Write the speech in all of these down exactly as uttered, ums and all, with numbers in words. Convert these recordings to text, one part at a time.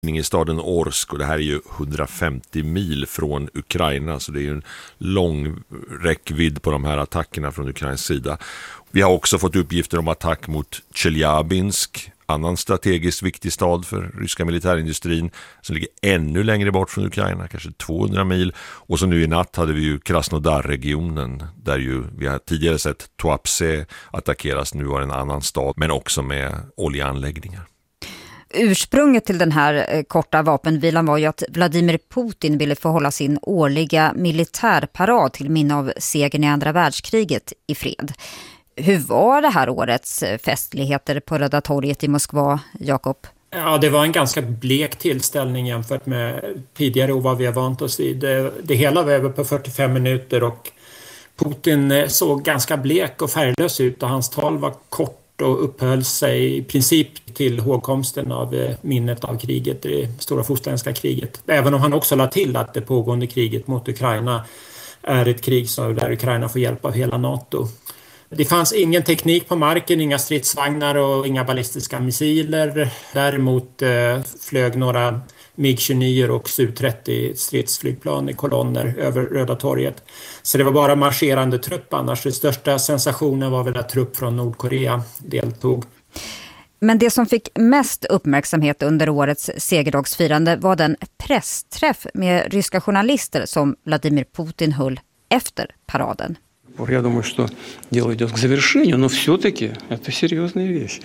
i staden Orsk, och det här är ju hundrafemtio mil från Ukraina, så det är ju en lång räckvidd på de här attackerna från Ukrains sida. Vi har också fått uppgifter om attack mot Chelyabinsk, annan strategiskt viktig stad för ryska militärindustrin, som ligger ännu längre bort från Ukraina, kanske tvåhundra mil. Och så nu i natt hade vi ju Krasnodar-regionen, där ju vi har tidigare sett Tuapse attackeras, nu var det en annan stad, men också med oljeanläggningar. Ursprunget till den här korta vapenvilan var ju att Vladimir Putin ville få hålla sin årliga militärparad till minne av segern i andra världskriget i fred. Hur var det här årets festligheter på Röda torget i Moskva, Jakob? Ja, det var en ganska blek tillställning jämfört med tidigare och vad vi har vant oss vid. Det, det hela var över på fyrtiofem minuter och Putin såg ganska blek och färglös ut och hans tal var kort och upphöll sig i princip till hågkomsten av minnet av kriget, det stora fosterländska kriget. Även om han också lade till att det pågående kriget mot Ukraina är ett krig som där Ukraina får hjälp av hela NATO. Det fanns ingen teknik på marken, inga stridsvagnar och inga ballistiska missiler. Däremot eh, flög några MiG tjugonio och S U trettio stridsflygplan i kolonner över Röda torget. Så det var bara marscherande trupp annars. Den största sensationen var väl att trupp från Nordkorea deltog. Men det som fick mest uppmärksamhet under årets segerdagsfirande var den pressträff med ryska journalister som Vladimir Putin höll efter paraden. Я думаю, что дело идет к завершению, но все-таки это серьезная вещь.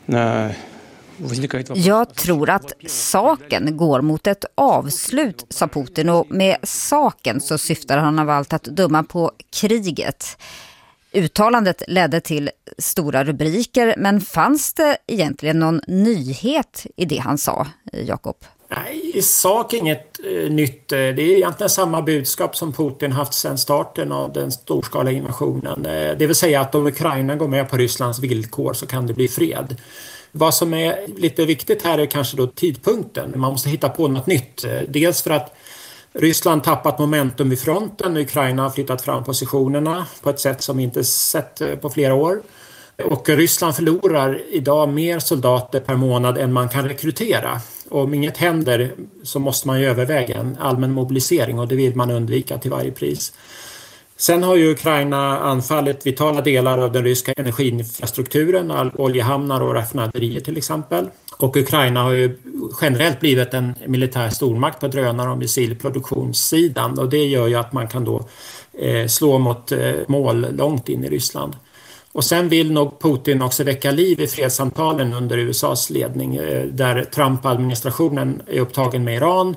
Jag tror att saken går mot ett avslut, sa Putin, och med saken så syftar han av allt att döma på kriget. Uttalandet ledde till stora rubriker, men fanns det egentligen någon nyhet i det han sa, Jakob? Nej, i sak inget eh, nytt. Det är egentligen samma budskap som Putin haft sedan starten av den storskaliga invasionen. Eh, det vill säga att om Ukraina går med på Rysslands villkor så kan det bli fred. Vad som är lite viktigt här är kanske då tidpunkten. Man måste hitta på något nytt. Eh, dels för att Ryssland tappat momentum i fronten. Ukraina har flyttat fram positionerna på ett sätt som vi inte sett eh, på flera år. Och Ryssland förlorar idag mer soldater per månad än man kan rekrytera. Och om inget händer så måste man ju överväga en allmän mobilisering och det vill man undvika till varje pris. Sen har ju Ukraina anfallit vitala delar av den ryska energiinfrastrukturen, oljehamnar och raffinaderier till exempel. Och Ukraina har ju generellt blivit en militär stormakt på drönare- och missilproduktionssidan och det gör ju att man kan då eh, slå mot eh, mål långt in i Ryssland. Och sen vill nog Putin också väcka liv i fredssamtalen under U S A:s ledning där Trump-administrationen är upptagen med Iran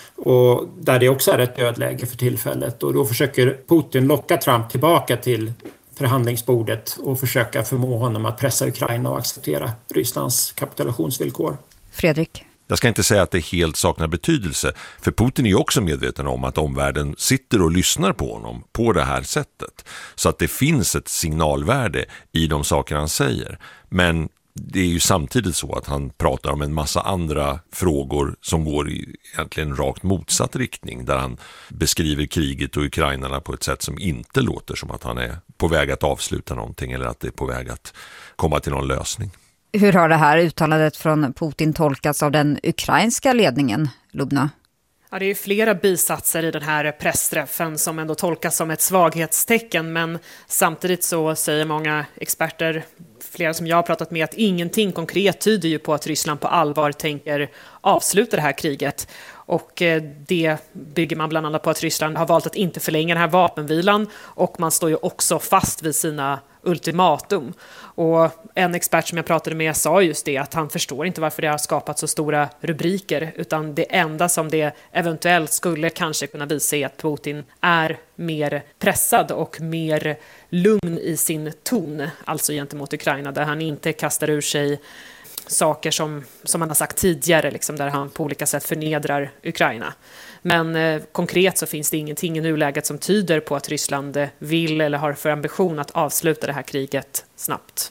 och där det också är ett dödläge för tillfället. Och då försöker Putin locka Trump tillbaka till förhandlingsbordet och försöka förmå honom att pressa Ukraina och acceptera Rysslands kapitulationsvillkor. Fredrik? Jag ska inte säga att det helt saknar betydelse, för Putin är ju också medveten om att omvärlden sitter och lyssnar på honom på det här sättet. Så att det finns ett signalvärde i de saker han säger. Men det är ju samtidigt så att han pratar om en massa andra frågor som går i egentligen rakt motsatt riktning. Där han beskriver kriget och ukrainarna på ett sätt som inte låter som att han är på väg att avsluta någonting eller att det är på väg att komma till någon lösning. Hur har det här uttalandet från Putin tolkats av den ukrainska ledningen, Lubna? Ja, det är ju flera bisatser i den här pressträffen som ändå tolkas som ett svaghetstecken, men samtidigt så säger många experter, flera som jag har pratat med, att ingenting konkret tyder ju på att Ryssland på allvar tänker avsluta det här kriget. Och det bygger man bland annat på att Ryssland har valt att inte förlänga den här vapenvilan och man står ju också fast vid sina ultimatum. Och en expert som jag pratade med sa just det, att han förstår inte varför det har skapat så stora rubriker, utan det enda som det eventuellt skulle kanske kunna visa är att Putin är mer pressad och mer lugn i sin ton, alltså gentemot Ukraina, där han inte kastar ur sig saker som, som han har sagt tidigare, liksom, där han på olika sätt förnedrar Ukraina. Men eh, konkret så finns det ingenting i nuläget som tyder på att Ryssland vill eller har för ambition att avsluta det här kriget snabbt.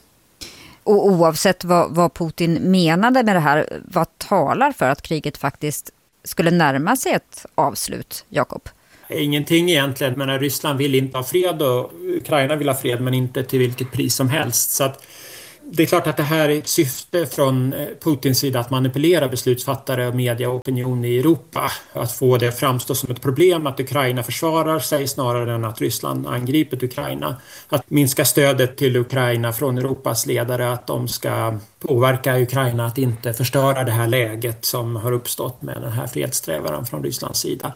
Och oavsett vad, vad Putin menade med det här, vad talar för att kriget faktiskt skulle närma sig ett avslut, Jakob? Ingenting egentligen, men Ryssland vill inte ha fred och Ukraina vill ha fred, men inte till vilket pris som helst. Så att Det är klart att det här är ett syfte från Putins sida att manipulera beslutsfattare, media och opinion i Europa. Att få det framstå som ett problem att Ukraina försvarar sig snarare än att Ryssland angripit Ukraina. Att minska stödet till Ukraina från Europas ledare, att de ska påverka Ukraina att inte förstöra det här läget som har uppstått med den här fredssträvan från Rysslands sida.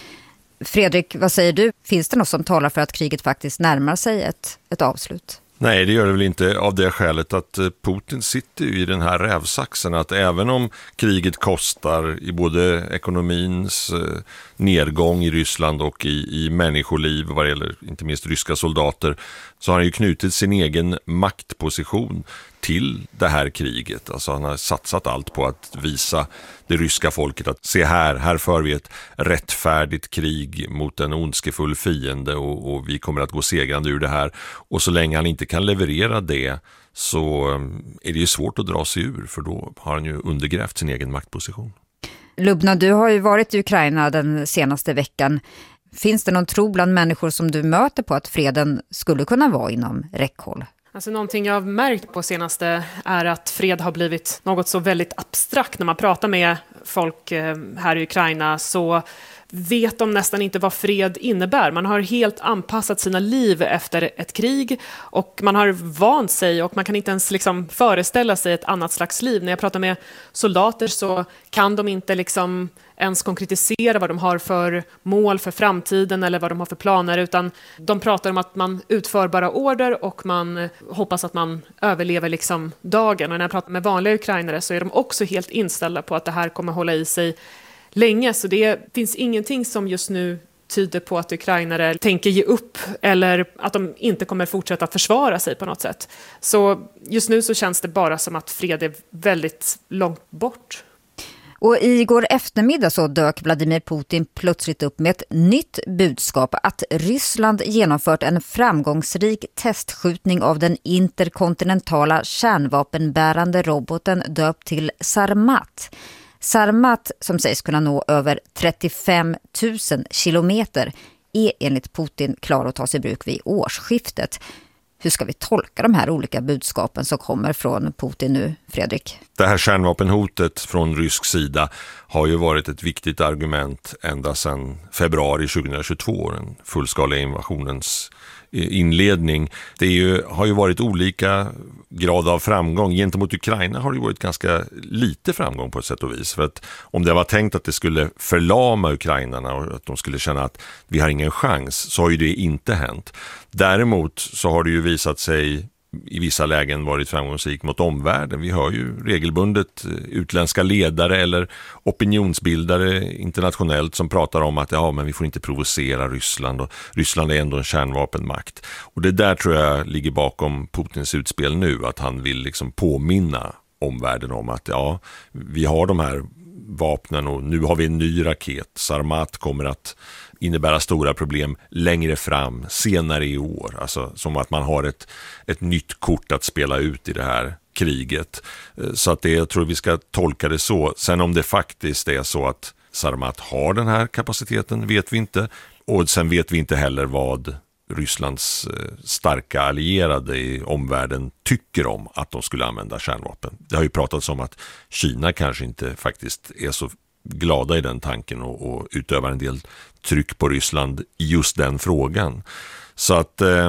Fredrik, vad säger du? Finns det något som talar för att kriget faktiskt närmar sig ett, ett avslut? Nej, det gör det väl inte av det skälet att Putin sitter ju i den här rävsaxen, att även om kriget kostar i både ekonomins nedgång i Ryssland och i, i människoliv vad det gäller inte minst ryska soldater, så har han ju knutit sin egen maktposition till det här kriget. Alltså han har satsat allt på att visa det ryska folket att se här, här för vi ett rättfärdigt krig mot en ondskefull fiende och, och vi kommer att gå segrande ur det här. Och så länge han inte kan leverera det så är det ju svårt att dra sig ur, för då har han ju undergrävt sin egen maktposition. Lubna, du har ju varit i Ukraina den senaste veckan. Finns det någon tro bland människor som du möter på att freden skulle kunna vara inom räckhåll? Alltså någonting jag har märkt på senaste är att fred har blivit något så väldigt abstrakt. När man pratar med folk här i Ukraina så vet de nästan inte vad fred innebär. Man har helt anpassat sina liv efter ett krig och man har vant sig och man kan inte ens liksom föreställa sig ett annat slags liv. När jag pratar med soldater så kan de inte liksom ens konkretisera vad de har för mål för framtiden eller vad de har för planer, utan de pratar om att man utför bara order och man hoppas att man överlever liksom dagen. Och när jag pratar med vanliga ukrainare så är de också helt inställda på att det här kommer hålla i sig länge, så det finns ingenting som just nu tyder på att ukrainare tänker ge upp eller att de inte kommer fortsätta försvara sig på något sätt. Så just nu så känns det bara som att fred är väldigt långt bort. Och igår eftermiddag så dök Vladimir Putin plötsligt upp med ett nytt budskap att Ryssland genomfört en framgångsrik testskjutning av den interkontinentala kärnvapenbärande roboten döpt till Sarmat. Sarmat, som sägs kunna nå över trettiofem tusen kilometer, är enligt Putin klar att ta sig i bruk vid årsskiftet. Hur ska vi tolka de här olika budskapen som kommer från Putin nu, Fredrik? Det här kärnvapenhotet från rysk sida har ju varit ett viktigt argument ända sedan februari tjugohundratjugotvå, den fullskaliga invasionens inledning. Det är ju, har ju varit olika grad av framgång. Gentemot Ukraina har det varit ganska lite framgång på ett sätt och vis. För att om det var tänkt att det skulle förlama ukrainarna och att de skulle känna att vi har ingen chans, så har ju det inte hänt. Däremot så har det ju visat sig i vissa lägen varit framgångsrik mot omvärlden. Vi hör ju regelbundet utländska ledare eller opinionsbildare internationellt som pratar om att ja, men vi får inte provocera Ryssland och Ryssland är ändå en kärnvapenmakt. Och det där tror jag ligger bakom Putins utspel nu, att han vill liksom påminna omvärlden om att ja, vi har de här vapnen och nu har vi en ny raket. Sarmat kommer att innebära stora problem längre fram, senare i år. Alltså som att man har ett, ett nytt kort att spela ut i det här kriget. Så att det, jag tror vi ska tolka det så. Sen om det faktiskt är så att Sarmat har den här kapaciteten vet vi inte. Och sen vet vi inte heller vad Rysslands starka allierade i omvärlden tycker om att de skulle använda kärnvapen. Det har ju pratats om att Kina kanske inte faktiskt är så glada i den tanken och, och utövar en del tryck på Ryssland i just den frågan. Så att eh,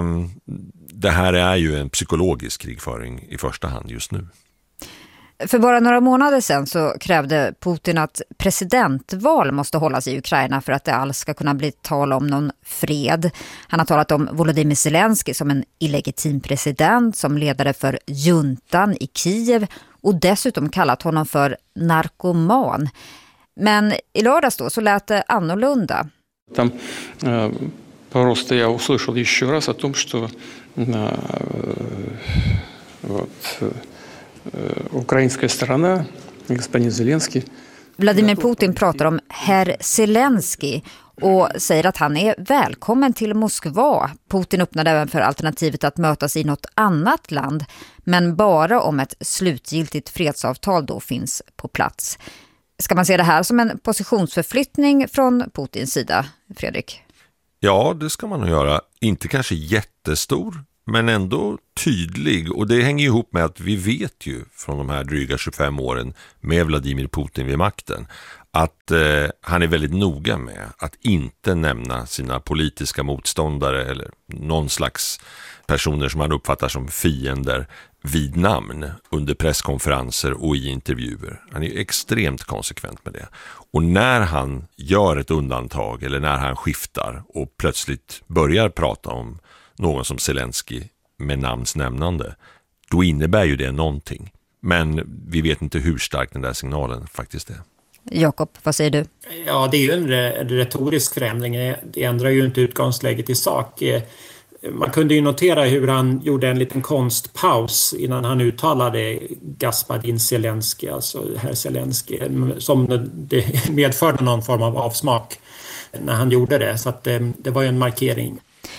det här är ju en psykologisk krigföring i första hand just nu. För bara några månader sedan så krävde Putin att presidentval måste hållas i Ukraina för att det alls ska kunna bli tal om någon fred. Han har talat om Volodymyr Zelensky som en illegitim president, som ledare för juntan i Kiev och dessutom kallat honom för narkoman. Men i lördags då så lät det annorlunda. Там просто я услышал еще раз о том, что вот украинская сторона, господин Зеленский. Vladimir Putin pratar om herr Zelensky och säger att han är välkommen till Moskva. Putin öppnade även för alternativet att mötas i något annat land, men bara om ett slutgiltigt fredsavtal då finns på plats. Ska man se det här som en positionsförflyttning från Putins sida, Fredrik? Ja, det ska man nog göra. Inte kanske jättestor, men ändå tydlig. Och det hänger ihop med att vi vet ju från de här dryga tjugofem åren med Vladimir Putin vid makten att eh, han är väldigt noga med att inte nämna sina politiska motståndare eller någon slags personer som han uppfattar som fiender vid namn under presskonferenser och i intervjuer. Han är extremt konsekvent med det. Och när han gör ett undantag eller när han skiftar och plötsligt börjar prata om någon som Zelensky med namnsnämnande, då innebär ju det någonting. Men vi vet inte hur stark den där signalen faktiskt är. Jakob, vad säger du? Ja, det är ju en retorisk förändring. Det ändrar ju inte utgångsläget i sak. Man kunde ju notera hur han gjorde en liten konstpaus innan han uttalade Gaspadin Zelensky, alltså herr Zelensky, som det medförde någon form av avsmak när han gjorde det. Så att det, det var ju en markering.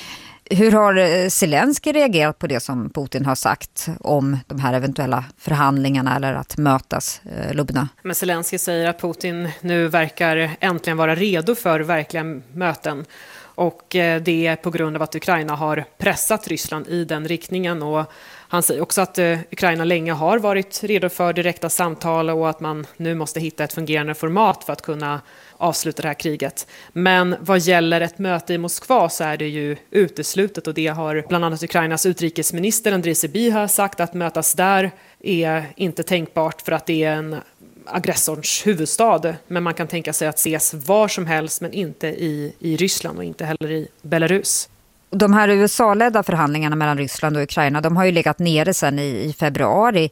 Hur har Zelensky reagerat på det som Putin har sagt om de här eventuella förhandlingarna eller att mötas, Lubna? Men Zelensky säger att Putin nu verkar äntligen vara redo för verkliga möten. Och det är på grund av att Ukraina har pressat Ryssland i den riktningen. Och han säger också att Ukraina länge har varit redo för direkta samtal och att man nu måste hitta ett fungerande format för att kunna avsluta det här kriget. Men vad gäller ett möte i Moskva så är det ju uteslutet, och det har bland annat Ukrainas utrikesminister Andrei Sybiha sagt, att mötas där är inte tänkbart för att det är en aggressorns huvudstad. Men man kan tänka sig att ses var som helst, men inte i, i Ryssland och inte heller i Belarus. De här U S A-ledda förhandlingarna mellan Ryssland och Ukraina, de har ju legat nere sedan i, i februari.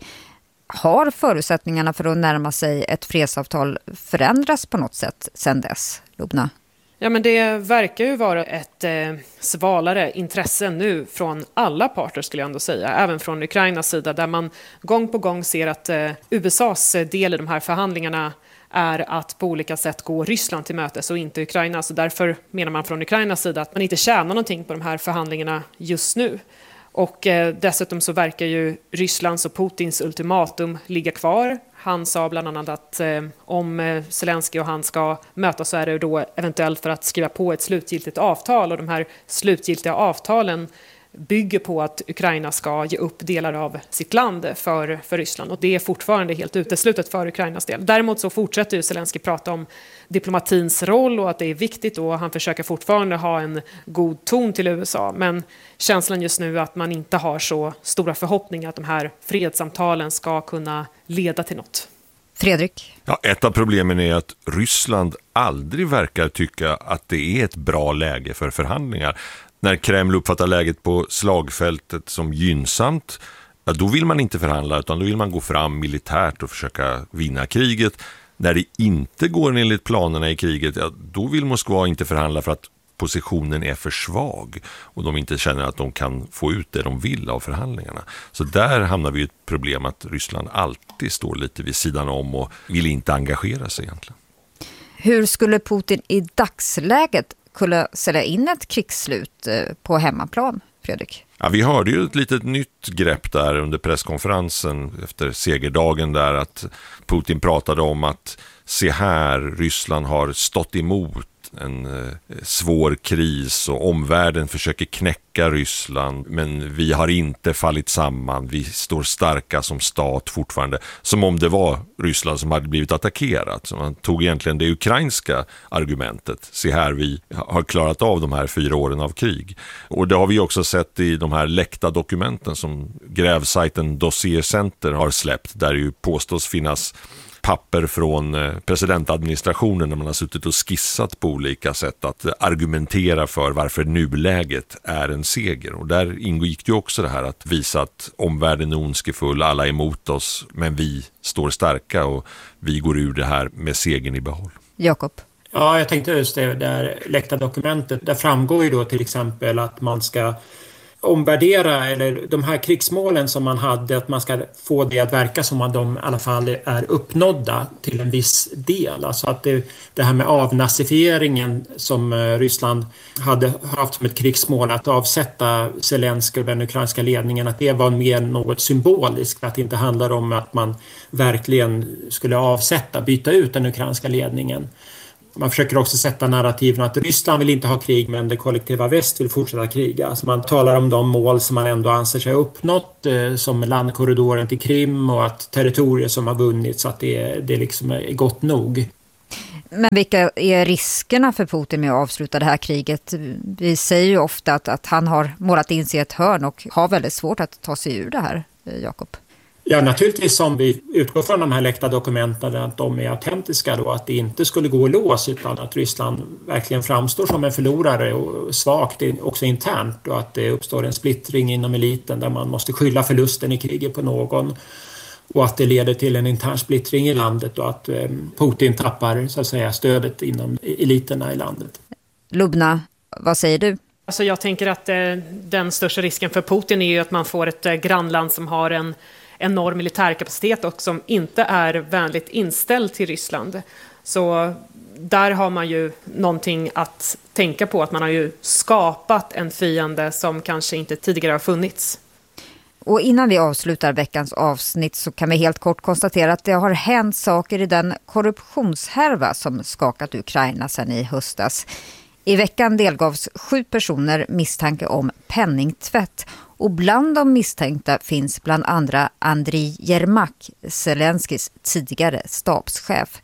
Har förutsättningarna för att närma sig ett fredsavtal förändrats på något sätt sedan dess, Lubna? Ja, men det verkar ju vara ett eh, svalare intresse nu från alla parter, skulle jag ändå säga. Även från Ukrainas sida, där man gång på gång ser att eh, U S A:s del i de här förhandlingarna är att på olika sätt gå Ryssland till mötes och inte Ukraina. Så därför menar man från Ukrainas sida att man inte tjänar någonting på de här förhandlingarna just nu. Och eh, dessutom så verkar ju Rysslands och Putins ultimatum ligga kvar. Han sa bland annat att eh, om eh, Zelensky och han ska mötas så är det då eventuellt för att skriva på ett slutgiltigt avtal. Och de här slutgiltiga avtalen bygger på att Ukraina ska ge upp delar av sitt land för, för Ryssland. Och det är fortfarande helt uteslutet för Ukrainas del. Däremot så fortsätter ju Zelensky prata om diplomatins roll och att det är viktigt, och han försöker fortfarande ha en god ton till U S A. Men känslan just nu är att man inte har så stora förhoppningar att de här fredssamtalen ska kunna leda till något. Fredrik? Ja, ett av problemen är att Ryssland aldrig verkar tycka att det är ett bra läge för förhandlingar. När Kreml uppfattar läget på slagfältet som gynnsamt, ja, då vill man inte förhandla, utan då vill man gå fram militärt och försöka vinna kriget. När det inte går enligt planerna i kriget, ja, då vill Moskva inte förhandla för att positionen är för svag och de inte känner att de kan få ut det de vill av förhandlingarna. Så där hamnar vi i ett problem att Ryssland alltid står lite vid sidan om och vill inte engagera sig egentligen. Hur skulle Putin i dagsläget kunna sälja in ett krigsslut på hemmaplan, Fredrik? Ja, vi hörde ju ett litet nytt grepp där under presskonferensen efter segerdagen där, att Putin pratade om att se här, Ryssland har stått emot en eh, svår kris och omvärlden försöker knäcka Ryssland, men vi har inte fallit samman, vi står starka som stat fortfarande, som om det var Ryssland som hade blivit attackerat. Så man tog egentligen det ukrainska argumentet, se här, vi har klarat av de här fyra åren av krig. Och det har vi också sett i de här läckta dokumenten som grävsajten Dossier Center har släppt, där ju påstås finnas papper från presidentadministrationen där man har suttit och skissat på olika sätt att argumentera för varför nuläget är en seger. Och där ingick ju också det här att visa att omvärlden är ondskefull, alla är emot oss, men vi står starka och vi går ur det här med segern i behåll. Jakob? Ja, jag tänkte just det där läckta dokumentet. Där framgår ju då till exempel att man ska omvärdera, eller de här krigsmålen som man hade, att man ska få det att verka som att de i alla fall är uppnådda till en viss del. Alltså att det, det här med avnazifieringen som Ryssland hade haft som ett krigsmål, att avsätta Zelensky och den ukrainska ledningen, att det var mer något symboliskt, att det inte handlar om att man verkligen skulle avsätta, byta ut den ukrainska ledningen. Man försöker också sätta narrativen att Ryssland vill inte ha krig men det kollektiva väst vill fortsätta kriga. Alltså man talar om de mål som man ändå anser sig ha uppnått eh, som landkorridoren till Krim och att territorier som har vunnits så att det, det liksom är gott nog. Men vilka är riskerna för Putin med att avsluta det här kriget? Vi säger ju ofta att, att han har målat in sig i ett hörn och har väldigt svårt att ta sig ur det här, Jakob. Ja, naturligtvis om vi utgår från de här läckta dokumenten att de är autentiska då, att det inte skulle gå att lås utan att Ryssland verkligen framstår som en förlorare och svagt också internt och att det uppstår en splittring inom eliten där man måste skylla förlusten i kriget på någon och att det leder till en intern splittring i landet och att Putin tappar så att säga stödet inom eliterna i landet. Lubna, vad säger du? Alltså jag tänker att eh, den största risken för Putin är ju att man får ett eh, grannland som har en enorm militärkapacitet och som inte är vänligt inställd till Ryssland. Så där har man ju någonting att tänka på, att man har ju skapat en fiende som kanske inte tidigare har funnits. Och innan vi avslutar veckans avsnitt så kan vi helt kort konstatera att det har hänt saker i den korruptionshärva som skakat Ukraina sedan i höstas. I veckan delgavs sju personer misstanke om penningtvätt och bland de misstänkta finns bland andra Andriy Yermak, Zelenskis tidigare stabschef.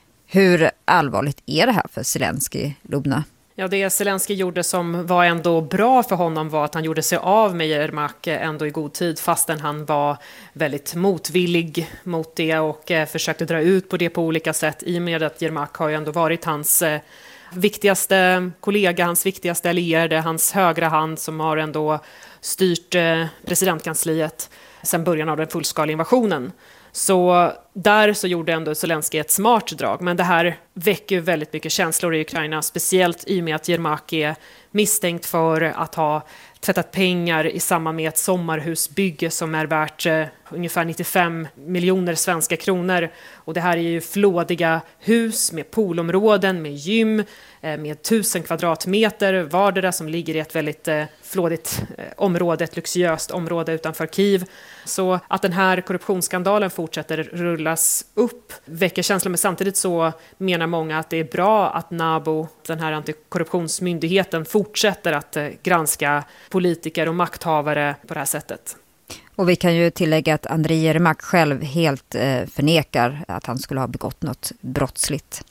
Hur allvarligt är det här för Zelensky, Lubna? Ja, det Zelensky gjorde som var ändå bra för honom var att han gjorde sig av med Yermak ändå i god tid fastän han var väldigt motvillig mot det och eh, försökte dra ut på det på olika sätt i och med att Yermak har ju ändå varit hans eh, viktigaste kollega, hans viktigaste allierade, hans högra hand som har ändå styrt eh, presidentkansliet sedan början av den fullskaliga invasionen. Så där så gjorde ändå Zelensky ett smart drag. Men det här väcker ju väldigt mycket känslor i Ukraina, speciellt i och med att Yermak är misstänkt för att ha tvättat pengar i samband med ett sommarhusbygge som är värt eh, ungefär nittiofem miljoner svenska kronor. Och det här är ju flådiga hus med poolområden, med gym, eh, med tusen kvadratmeter vardera som ligger i ett väldigt eh, flådigt eh, område, ett luxuöst område utanför Kiev. Så att den här korruptionsskandalen fortsätter rullas upp väcker känslor, men samtidigt så menar många att det är bra att NABU, den här antikorruptionsmyndigheten, fortsätter att eh, granska politiker och makthavare på det här sättet. Och vi kan ju tillägga att Andriy Yermak själv helt eh, förnekar att han skulle ha begått något brottsligt.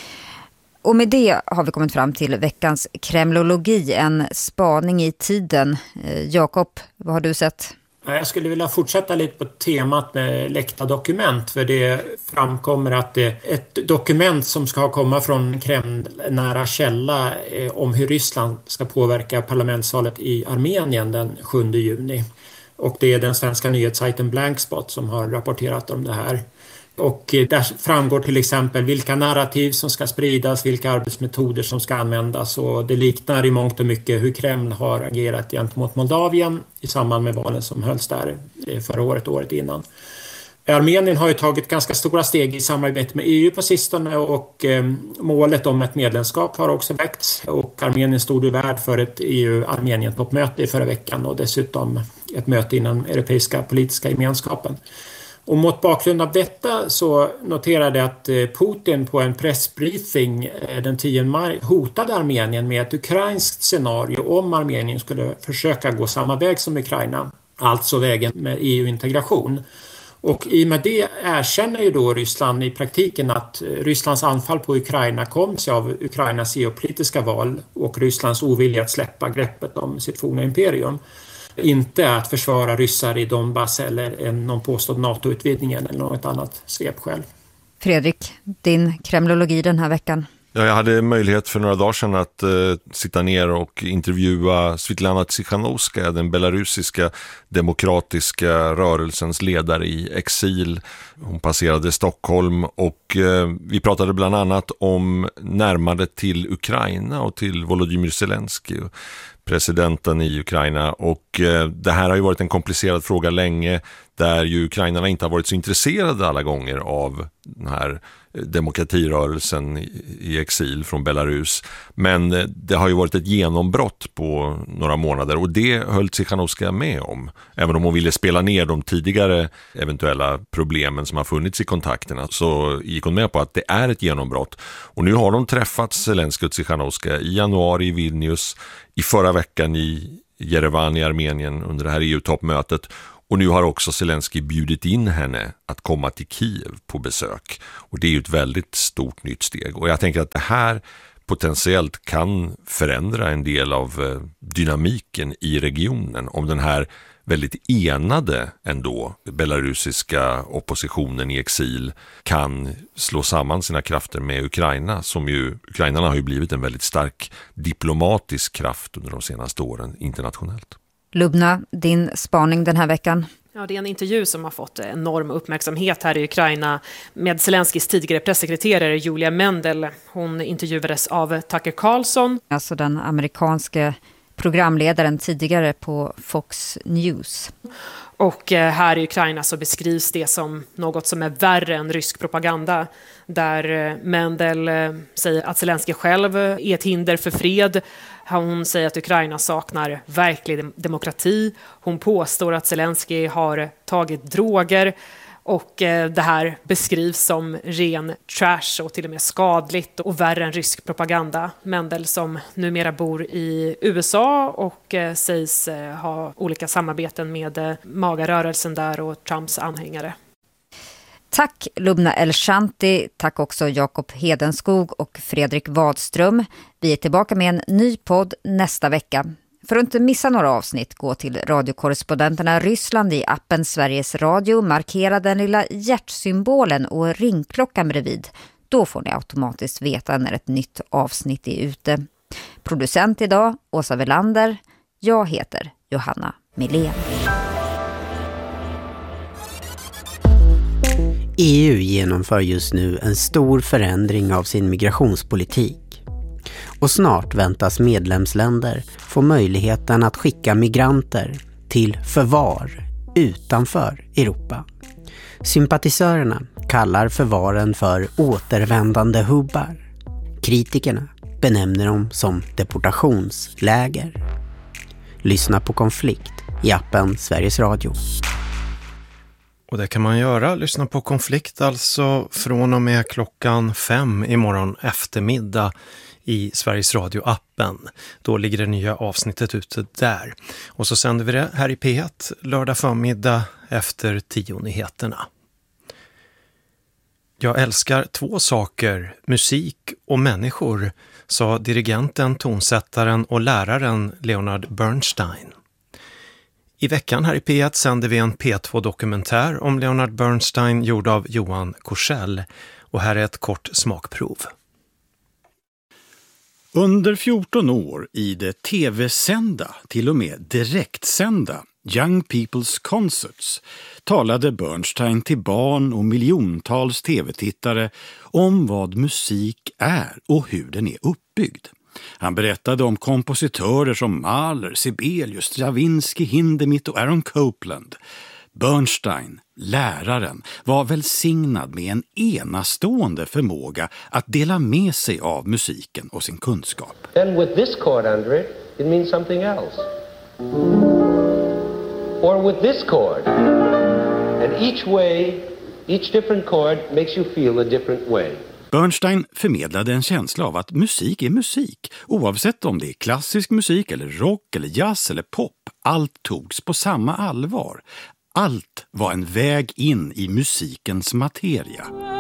Och med det har vi kommit fram till veckans kremlologi, en spaning i tiden. Eh, Jakob, vad har du sett? Jag skulle vilja fortsätta lite på temat med läckta dokument, för det framkommer att det är ett dokument som ska komma från Kreml nära källa eh, om hur Ryssland ska påverka parlamentsvalet i Armenien den sjunde juni. Och det är den svenska nyhetssajten Blankspot som har rapporterat om det här. Och där framgår till exempel vilka narrativ som ska spridas, vilka arbetsmetoder som ska användas, och det liknar i mångt och mycket hur Kreml har agerat gentemot Moldavien i samband med valen som hölls där förra året, året innan. Armenien har ju tagit ganska stora steg i samarbete med E U på sistone och eh, målet om ett medlemskap har också väckts, och Armenien stod ju värd för ett E U-Armenien-toppmöte i förra veckan och dessutom ett möte inom Europeiska politiska gemenskapen. Och mot bakgrund av detta så noterade att Putin på en pressbriefing den tionde maj hotade Armenien med ett ukrainskt scenario om Armenien skulle försöka gå samma väg som Ukraina, alltså vägen med E U-integration. Och i och med det erkänner ju då Ryssland i praktiken att Rysslands anfall på Ukraina kom sig av Ukrainas geopolitiska val och Rysslands ovilja att släppa greppet om sitt forna imperium. Inte att försvara ryssar i Donbass eller en, någon påstådd NATO-utvidgning eller något annat svepskäl. Fredrik, din kremlologi den här veckan? Ja, jag hade möjlighet för några dagar sedan att eh, sitta ner och intervjua Svitlana Tsikhanouskaya, den belarusiska demokratiska rörelsens ledare i exil. Hon passerade Stockholm och eh, vi pratade bland annat om närmandet till Ukraina och till Volodymyr Zelensky. presidenten i Ukraina, och eh, det här har ju varit en komplicerad fråga länge, där ju ukrainarna inte har varit så intresserade alla gånger av den här demokratirörelsen i exil från Belarus. Men det har ju varit ett genombrott på några månader, och det höll Tsikhanouskaya med om. Även om hon ville spela ner de tidigare eventuella problemen som har funnits i kontakterna, så gick hon med på att det är ett genombrott. Och nu har de träffat Zelenskyj och Tsikhanouskaya i januari i Vilnius, i förra veckan i Jerevan i Armenien under det här E U-toppmötet. Och nu har också Zelenskyj bjudit in henne att komma till Kiev på besök. Och det är ju ett väldigt stort nytt steg. Och jag tänker att det här potentiellt kan förändra en del av dynamiken i regionen. Om den här väldigt enade ändå belarusiska oppositionen i exil kan slå samman sina krafter med Ukraina, som ju, ukrainarna har ju blivit en väldigt stark diplomatisk kraft under de senaste åren internationellt. Lubna, din spaning den här veckan? Ja, det är en intervju som har fått enorm uppmärksamhet här i Ukraina med Zelenskyjs tidigare pressekreterare Julia Mendel. Hon intervjuades av Tucker Carlson. Alltså den amerikanske programledaren tidigare på Fox News. Och här i Ukraina så beskrivs det som något som är värre än rysk propaganda. Där Mendel säger att Zelenskyj själv är ett hinder för fred. Hon säger att Ukraina saknar verklig demokrati. Hon påstår att Zelenskyj har tagit droger. Och det här beskrivs som ren trash och till och med skadligt och värre än rysk propaganda. Mendel, som numera bor i U S A och sägs ha olika samarbeten med MAGA-rörelsen där och Trumps anhängare. Tack Lubna El-Shanti, tack också Jakob Hedenskog och Fredrik Wadström. Vi är tillbaka med en ny podd nästa vecka. För att inte missa några avsnitt, gå till radiokorrespondenterna Ryssland i appen Sveriges Radio, markera den lilla hjärtsymbolen och ringklockan bredvid. Då får ni automatiskt veta när ett nytt avsnitt är ute. Producent idag, Åsa Velander. Jag heter Johanna Milén. E U genomför just nu en stor förändring av sin migrationspolitik. Och snart väntas medlemsländer få möjligheten att skicka migranter till förvar utanför Europa. Sympatisörerna kallar förvaren för återvändande hubbar. Kritikerna benämner dem som deportationsläger. Lyssna på Konflikt i appen Sveriges Radio. Och det kan man göra, lyssna på Konflikt alltså från och med klockan fem imorgon eftermiddag i Sveriges Radio-appen. Då ligger det nya avsnittet ute där. Och så sänder vi det här i P ett lördag förmiddag efter tio nyheterna. Jag älskar två saker, musik och människor, sa dirigenten, tonsättaren och läraren Leonard Bernstein. I veckan här i P ett sänder vi en P två-dokumentär om Leonard Bernstein gjord av Johan Korsell. Och här är ett kort smakprov. Under fjorton år i det tv-sända, till och med direktsända, Young People's Concerts talade Bernstein till barn och miljontals tv-tittare om vad musik är och hur den är uppbyggd. Han berättade om kompositörer som Mahler, Sibelius, Stravinsky, Hindemith och Aaron Copland. Bernstein, läraren, var välsignad med en enastående förmåga att dela med sig av musiken och sin kunskap. Then with this chord under it, it means something else. Or with this chord. And each way, each different chord makes you feel a different way. Bernstein förmedlade en känsla av att musik är musik, oavsett om det är klassisk musik eller rock eller jazz eller pop. Allt togs på samma allvar. Allt var en väg in i musikens materia.